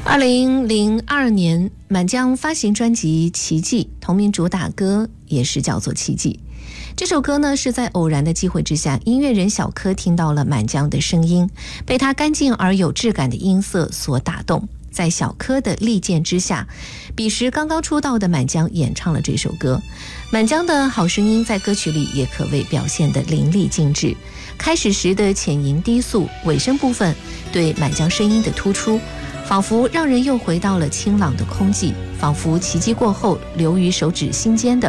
2002年，满江发行专辑《奇迹》，同名主打歌也是叫做《奇迹》。这首歌呢，是在偶然的机会之下，音乐人小柯听到了满江的声音，被他干净而有质感的音色所打动。在小柯的力荐之下，彼时刚刚出道的满江演唱了这首歌。满江的好声音在歌曲里也可谓表现得淋漓尽致，开始时的浅吟低诉，尾声部分对满江声音的突出，仿佛让人又回到了清朗的空寂，仿佛奇迹过后留于手指心间的